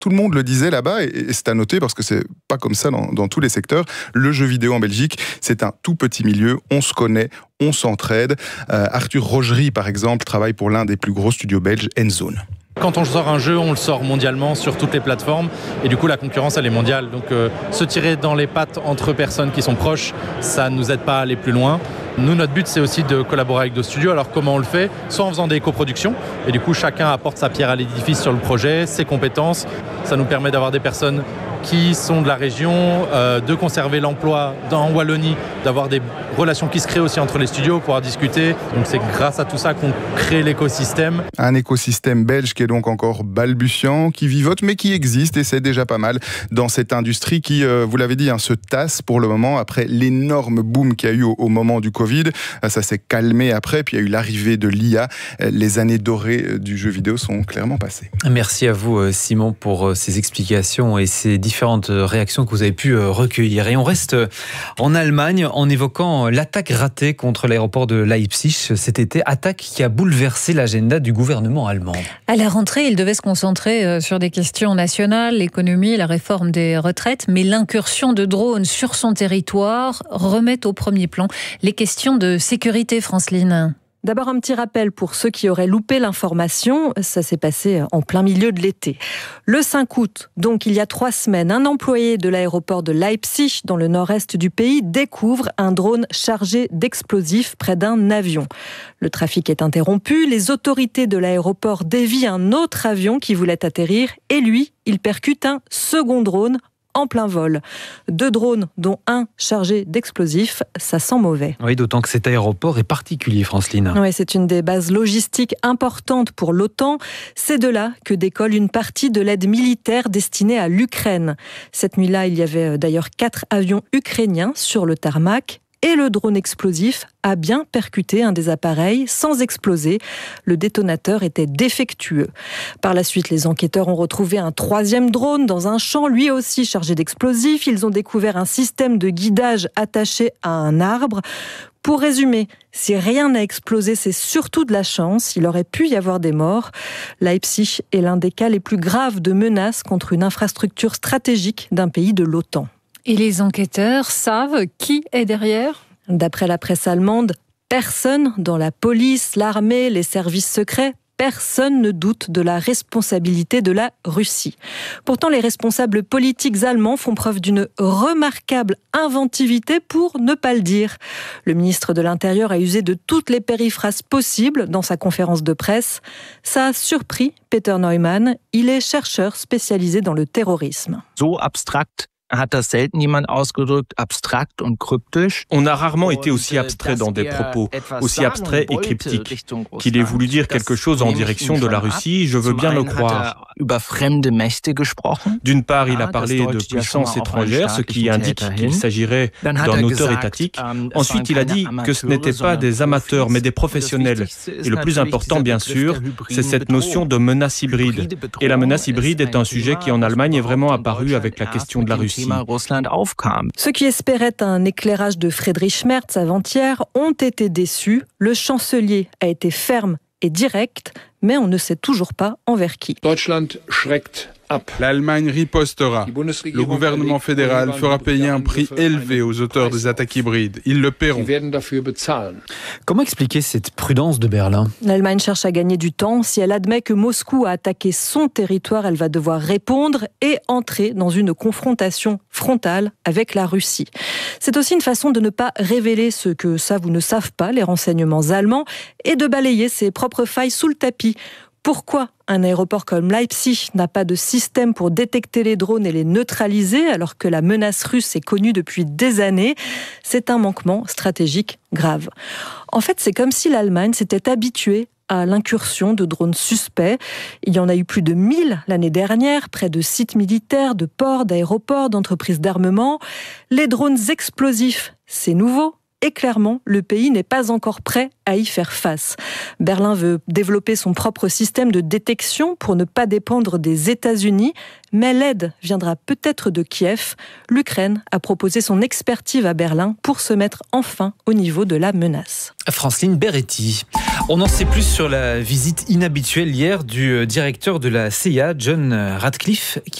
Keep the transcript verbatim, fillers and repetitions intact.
tout le monde le disait là-bas, et, et c'est à noter parce que c'est pas comme ça dans, dans tous les secteurs. Le jeu vidéo en Belgique, c'est un tout petit milieu, on se connaît, on s'entraide. Euh, Arthur Rogerie, par exemple, travaille pour l'un des plus gros studios belges, Endzone. Quand on sort un jeu, on le sort mondialement sur toutes les plateformes et du coup la concurrence elle est mondiale. Donc euh, se tirer dans les pattes entre personnes qui sont proches, ça ne nous aide pas à aller plus loin. Nous, notre but, c'est aussi de collaborer avec d'autres studios. Alors comment on le fait ? Soit en faisant des coproductions et du coup chacun apporte sa pierre à l'édifice sur le projet, ses compétences. Ça nous permet d'avoir des personnes qui sont de la région, euh, de conserver l'emploi en Wallonie, d'avoir des relations qui se créent aussi entre les studios, pouvoir discuter. Donc c'est grâce à tout ça qu'on crée l'écosystème. Un écosystème belge qui est donc encore balbutiant, qui vivote, mais qui existe, et c'est déjà pas mal dans cette industrie qui, euh, vous l'avez dit, hein, se tasse pour le moment après l'énorme boom qu'il y a eu au, au moment du Covid. Ça s'est calmé après, puis il y a eu l'arrivée de l'I A. Les années dorées du jeu vidéo sont clairement passées. Merci à vous, Simon, pour ces explications et ces différentes réactions que vous avez pu recueillir. Et on reste en Allemagne en évoquant l'attaque ratée contre l'aéroport de Leipzig cet été, attaque qui a bouleversé l'agenda du gouvernement allemand. À la rentrée, il devait se concentrer sur des questions nationales, l'économie, la réforme des retraites, mais l'incursion de drones sur son territoire remet au premier plan les questions de sécurité, Franceline. D'abord, un petit rappel pour ceux qui auraient loupé l'information. Ça s'est passé en plein milieu de l'été. Le cinq août, donc il y a trois semaines, un employé de l'aéroport de Leipzig, dans le nord-est du pays, découvre un drone chargé d'explosifs près d'un avion. Le trafic est interrompu. Les autorités de l'aéroport dévient un autre avion qui voulait atterrir. Et lui, il percute un second drone en plein vol. Deux drones, dont un chargé d'explosifs, ça sent mauvais. Oui, d'autant que cet aéroport est particulier, Franceline. Oui, c'est une des bases logistiques importantes pour l'OTAN. C'est de là que décolle une partie de l'aide militaire destinée à l'Ukraine. Cette nuit-là, il y avait d'ailleurs quatre avions ukrainiens sur le tarmac. Et le drone explosif a bien percuté un des appareils sans exploser. Le détonateur était défectueux. Par la suite, les enquêteurs ont retrouvé un troisième drone dans un champ, lui aussi chargé d'explosifs. Ils ont découvert un système de guidage attaché à un arbre. Pour résumer, si rien n'a explosé, c'est surtout de la chance. Il aurait pu y avoir des morts. Leipzig est l'un des cas les plus graves de menaces contre une infrastructure stratégique d'un pays de l'OTAN. Et les enquêteurs savent qui est derrière ? D'après la presse allemande, personne dans la police, l'armée, les services secrets, personne ne doute de la responsabilité de la Russie. Pourtant, les responsables politiques allemands font preuve d'une remarquable inventivité pour ne pas le dire. Le ministre de l'Intérieur a usé de toutes les périphrases possibles dans sa conférence de presse. Ça a surpris Peter Neumann. Il est chercheur spécialisé dans le terrorisme. So abstrakt hat das selten jemand ausgedrückt, abstrakt und kryptisch. On a rarement été aussi abstrait dans des propos, aussi abstrait et cryptique. Qu'il ait voulu dire quelque chose en direction de la Russie, je veux bien le croire. D'une part, il a parlé de puissance étrangère, ce qui indique qu'il s'agirait d'un auteur étatique. Ensuite, il a dit que ce n'étaient pas des amateurs, mais des professionnels. Et le plus important, bien sûr, c'est cette notion de menace hybride. Et la menace hybride est un sujet qui, en Allemagne, est vraiment apparu avec la question de la Russie. Ceux qui espéraient un éclairage de Friedrich Merz avant-hier ont été déçus. Le chancelier a été ferme et direct, mais on ne sait toujours pas envers qui. Deutschland schreckt ab. L'Allemagne ripostera. Le gouvernement fédéral fera payer un prix élevé aux auteurs des attaques hybrides. Ils le paieront. Comment expliquer cette prudence de Berlin ? L'Allemagne cherche à gagner du temps. Si elle admet que Moscou a attaqué son territoire, elle va devoir répondre et entrer dans une confrontation frontale avec la Russie. C'est aussi une façon de ne pas révéler ce que savent ou ne savent pas les renseignements allemands et de balayer ses propres failles sous le tapis. Pourquoi un aéroport comme Leipzig n'a pas de système pour détecter les drones et les neutraliser alors que la menace russe est connue depuis des années ? C'est un manquement stratégique grave. En fait, c'est comme si l'Allemagne s'était habituée à l'incursion de drones suspects. Il y en a eu plus de mille l'année dernière, près de sites militaires, de ports, d'aéroports, d'entreprises d'armement. Les drones explosifs, c'est nouveau. Et clairement, le pays n'est pas encore prêt à y faire face. Berlin veut développer son propre système de détection pour ne pas dépendre des États-Unis, mais l'aide viendra peut-être de Kiev. L'Ukraine a proposé son expertise à Berlin pour se mettre enfin au niveau de la menace. Franceline Beretti. On en sait plus sur la visite inhabituelle hier du directeur de la C I A, John Ratcliffe,